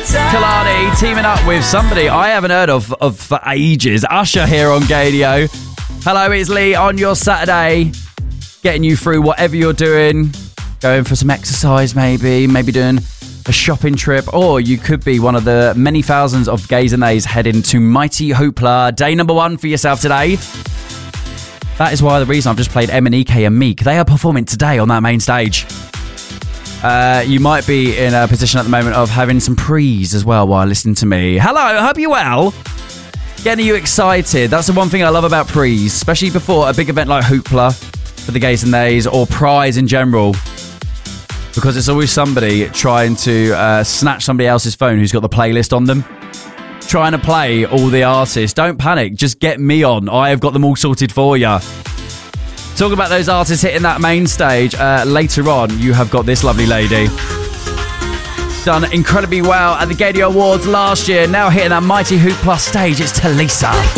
Kalani teaming up with somebody I haven't heard of for ages. Usher here on Gadio. Hello, it's Lee on your Saturday. Getting you through whatever you're doing. Going for some exercise maybe doing a shopping trip, or you could be one of the many thousands of gays and theys heading to Mighty Hoopla. Day number 1 for yourself today. That is why the reason I've just played MNEK and Meek. They are performing today on that main stage. You might be in a position at the moment of having some prees as well while listening to me. Hello, I hope you're well. Getting you excited. That's the one thing I love about prees, especially before a big event like Hoopla for the gays and theys, or Prize in general. Because it's always somebody trying to snatch somebody else's phone who's got the playlist on them. Trying to play all the artists. Don't panic, just get me on. I have got them all sorted for you. Talking about those artists hitting that main stage, later on you have got this lovely lady. Done incredibly well at the Gadio Awards last year. Now hitting that Mighty Hoopla stage, it's Talisa.